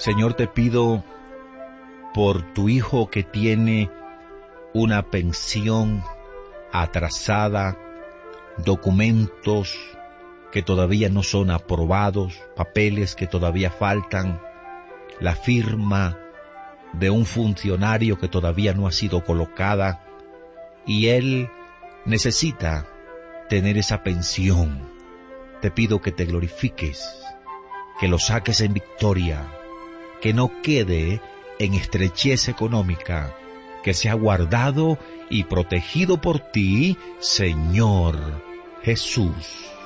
Señor, te pido por tu hijo que tiene una pensión atrasada, documentos que todavía no son aprobados, papeles que todavía faltan, la firma de un funcionario que todavía no ha sido colocada, y él necesita tener esa pensión. Te pido que te glorifiques, que lo saques en victoria, que no quede en estrechez económica, que sea guardado y protegido por ti, Señor Jesús.